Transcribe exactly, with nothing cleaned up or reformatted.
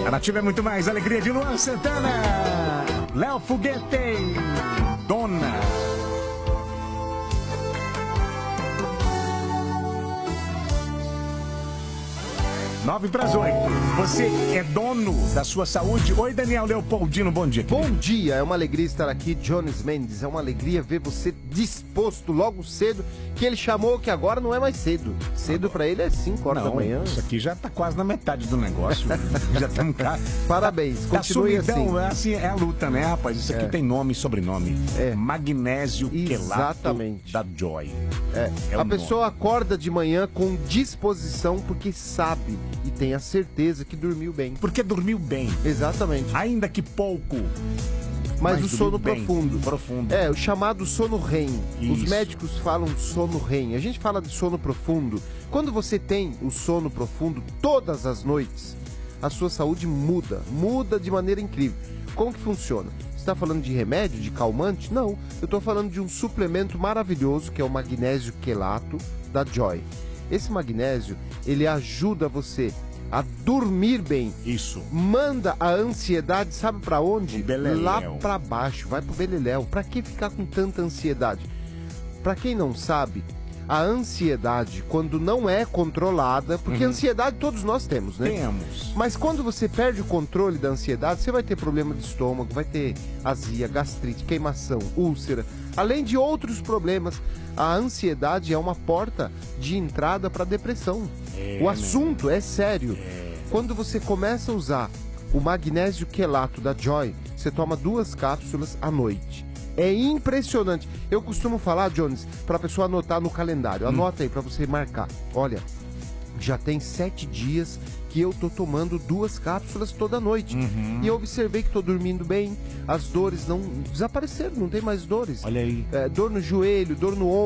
A Nativa é muito mais alegria de Luan Santana. Léo Foguete. Dona. Nove para as oito. Você é dono da sua saúde? Oi, Daniel Leopoldino, bom dia. Bom dia, é uma alegria estar aqui, Jones Mendes. É uma alegria ver você disposto logo cedo, que ele chamou que agora não é mais cedo. Cedo pra ele é cinco horas Não, da manhã. Isso aqui já tá quase na metade do negócio. Já estamos cá. Parabéns, Tá continue sumidão, assim. é assim. É a luta, né, rapaz? Isso aqui É. tem nome e sobrenome. É. Magnésio Exatamente. quelato da Joy. É. É o A nome. pessoa acorda de manhã com disposição porque sabe e tem a certeza que dormiu bem. Porque dormiu bem. Exatamente. Ainda que pouco. Mas, Mas o sono dormiu bem, profundo. profundo. É, o chamado sono R E M. Os Isso. médicos falam sono R E M. A gente fala de sono profundo. Quando você tem o sono profundo todas as noites, a sua saúde muda. Muda de maneira incrível. Como que funciona? Você está falando de remédio, de calmante? Não. Eu estou falando de um suplemento maravilhoso que é o magnésio quelato da Joy. Esse magnésio, ele ajuda você a dormir bem. Isso. Manda a ansiedade, sabe pra onde? O beleléu. Lá pra baixo, vai pro beleléu. Pra que ficar com tanta ansiedade? Pra quem não sabe, a ansiedade, quando não é controlada, porque Uhum. ansiedade todos nós temos, né? Temos. Mas quando você perde o controle da ansiedade, você vai ter problema de estômago, vai ter azia, gastrite, queimação, úlcera, além de outros problemas. A ansiedade é uma porta de entrada para depressão. É, O assunto é sério. É. Quando você começa a usar o magnésio quelato da Joy, você toma duas cápsulas à noite. É impressionante. Eu costumo falar, Jones, para a pessoa anotar no calendário. Hum. Anota aí para você marcar. Olha, já tem sete dias que eu tô tomando duas cápsulas toda noite. Uhum. E eu observei que tô dormindo bem, as dores não desapareceram, não tem mais dores. Olha aí. É, dor no joelho, dor no ombro.